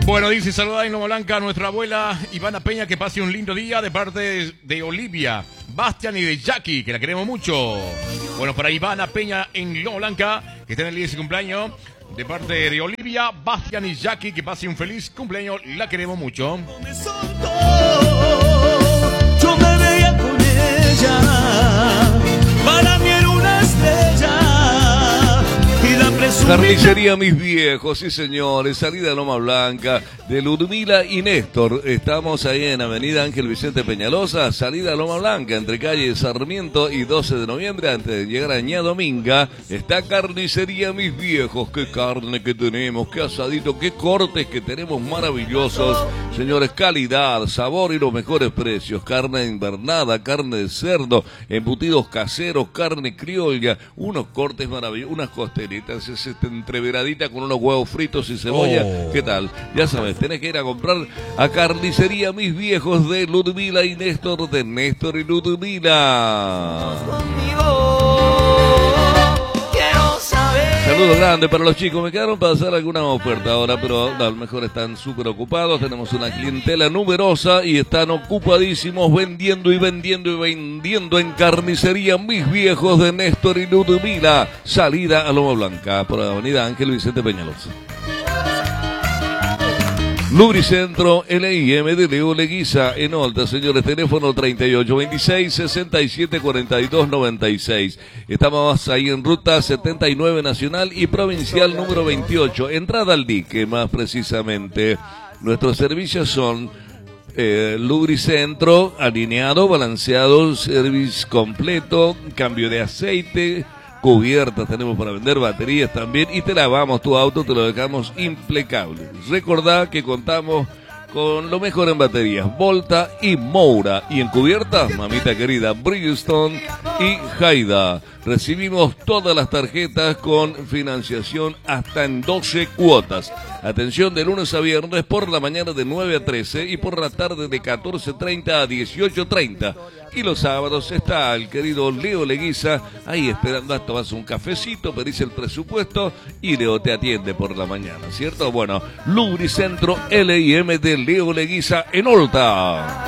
Bueno, dice, saluda en Loma Blanca a nuestra abuela Ivana Peña, que pase un lindo día de parte de Olivia, Bastian y de Jackie, que la queremos mucho. Bueno, para Ivana Peña en Loma Blanca, que está en el día de su cumpleaños, de parte de Olivia, Bastian y Jackie, que pase un feliz cumpleaños, la queremos mucho. Yo me veía con ella, para mí era una estrella. Carnicería Mis Viejos, sí señores, salida Loma Blanca de Ludmila y Néstor. Estamos ahí en Avenida Ángel Vicente Peñalosa, salida Loma Blanca, entre calle Sarmiento y 12 de noviembre, antes de llegar a Ñadominga. Está Carnicería Mis Viejos. Qué carne que tenemos, qué asadito, qué cortes que tenemos maravillosos. Señores, calidad, sabor y los mejores precios. Carne invernada, carne de cerdo, embutidos caseros, carne criolla, unos cortes maravillosos, unas costelitas, entreveradita con unos huevos fritos y cebolla. ¿Qué tal? Ya sabes, tenés que ir a comprar a Carnicería Mis Viejos de Ludmila y Néstor, de Néstor y Ludmila. Saludos grandes para los chicos. Me quedaron para hacer alguna oferta ahora, pero a lo mejor están súper ocupados. Tenemos una clientela numerosa y están ocupadísimos vendiendo y vendiendo y vendiendo en Carnicería Mis Viejos de Néstor y Ludmila. Salida a Loma Blanca por la avenida Ángel Vicente Peñalosa. Lubricentro LIM de Leo Leguiza en Olta, señores, teléfono 3826-6742-96. Estamos ahí en ruta 79 nacional y provincial número 28, entrada al dique más precisamente. Nuestros servicios son Lubricentro, alineado, balanceado, service completo, cambio de aceite, cubiertas tenemos para vender, baterías también, y te lavamos tu auto, te lo dejamos impecable. Recordá que contamos con lo mejor en baterías, Volta y Moura, y en cubiertas, mamita querida, Bridgestone y Haida. Recibimos todas las tarjetas con financiación hasta en 12 cuotas. Atención, de lunes a viernes por la mañana de 9 a 13 y por la tarde de 14:30 a 18:30. Y los sábados está el querido Leo Leguiza ahí esperando a tomarse un cafecito, pedís el presupuesto y Leo te atiende por la mañana, ¿cierto? Bueno, Lubricentro LIM de Leo Leguiza en Olta.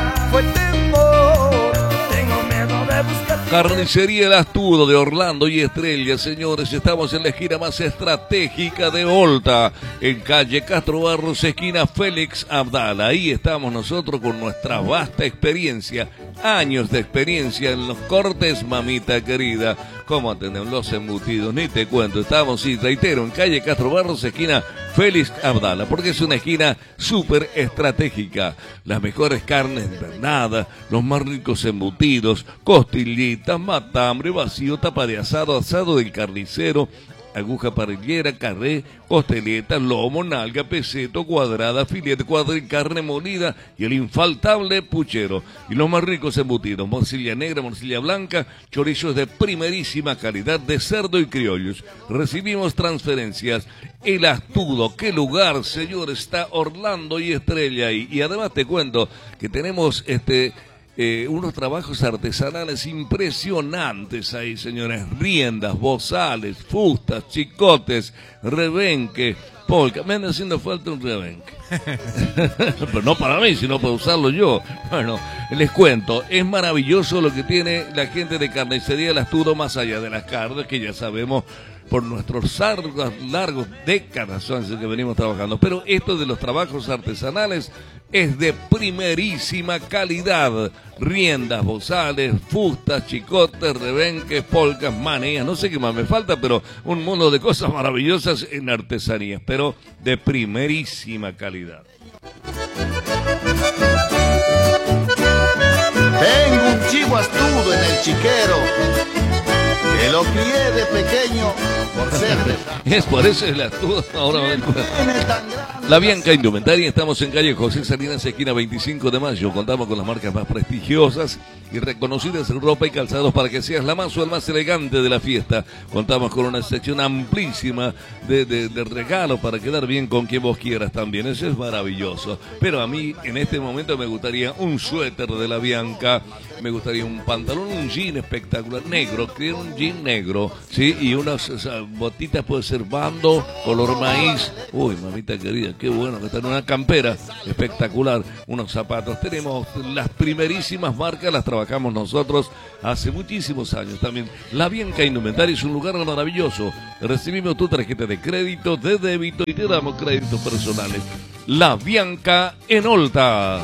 Carnicería El Astudo de Orlando y Estrella, señores, estamos en la esquina más estratégica de Olta, en calle Castro Barros, esquina Félix Abdala. Ahí estamos nosotros con nuestra vasta experiencia, años de experiencia en los cortes, mamita querida. ¿Cómo atendemos los embutidos? Ni te cuento. Estamos, sí, reitero, en calle Castro Barros, esquina Félix Abdala, porque es una esquina súper estratégica. Las mejores carnes invernadas, los más ricos embutidos, costillitas, matambre, vacío, tapa de asado, asado del carnicero, aguja parrillera, carré, costeleta, lomo, nalga, peseto, cuadrada, filete, cuadril, carne molida y el infaltable puchero. Y los más ricos embutidos, morcilla negra, morcilla blanca, chorizos de primerísima calidad de cerdo y criollos. Recibimos transferencias. El Astudo, qué lugar, señor, está Orlando y Estrella ahí. Y además te cuento que tenemos unos trabajos artesanales impresionantes ahí, señores. Riendas, bozales, fustas, chicotes, rebenque, polka. Me anda haciendo falta un rebenque. Pero no para mí, sino para usarlo yo. Bueno, les cuento, es maravilloso lo que tiene la gente de Carnicería El Astudo, más allá de las carnes, que ya sabemos por nuestros largos décadas que venimos trabajando. Pero esto de los trabajos artesanales es de primerísima calidad. Riendas, bozales, fustas, chicotes, rebenques, polcas, manías, no sé qué más me falta, pero un mundo de cosas maravillosas en artesanías, pero de primerísima calidad. Tengo un chivo astudo en el chiquero, que lo crié de pequeño por ser de... Es por eso el Astudo. Ahora La Bianca Indumentaria, estamos en calle José Salinas, esquina 25 de mayo. Contamos con las marcas más prestigiosas y reconocidas en ropa y calzados para que seas la más o el más elegante de la fiesta. Contamos con una sección amplísima de regalos para quedar bien con quien vos quieras también. Eso es maravilloso. Pero a mí en este momento me gustaría un suéter de La Bianca, me gustaría un pantalón, un jean espectacular, negro, quiero un jean negro, ¿sí? Y unas botitas, puede ser bando, color maíz. Uy, mamita querida, qué bueno que están, una campera espectacular, unos zapatos. Tenemos las primerísimas marcas, las trabajamos nosotros hace muchísimos años también. La Bianca Indumentaria es un lugar maravilloso. Recibimos tu tarjeta de crédito, de débito y te damos créditos personales. La Bianca en Olta.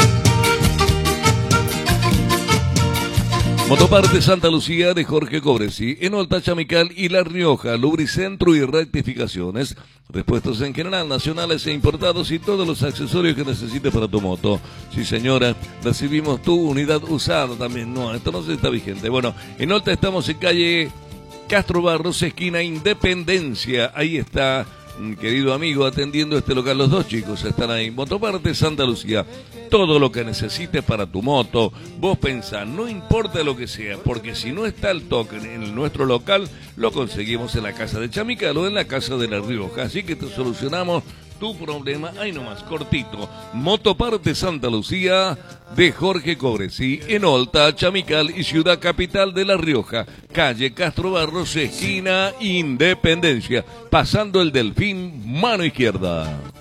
Motoparte Santa Lucía de Jorge Cobresi, en Olta, Chamical y La Rioja, lubricentro y rectificaciones, repuestos en general, nacionales e importados y todos los accesorios que necesites para tu moto. Sí, señora, recibimos tu unidad usada también. No, esto no se está vigente. Bueno, en Olta estamos en calle Castro Barros, esquina Independencia. Ahí está, querido amigo, atendiendo este local. Los dos chicos están ahí. Motoparte Santa Lucía. Todo lo que necesites para tu moto, vos pensá, no importa lo que sea, porque si no está el token en nuestro local, lo conseguimos en la casa de Chamical o en la casa de La Rioja. Así que te solucionamos tu problema, ahí nomás, cortito. Motoparte Santa Lucía de Jorge Cobresi, en Olta, Chamical y Ciudad Capital de La Rioja. Calle Castro Barros, esquina Independencia, pasando el Delfín, mano izquierda.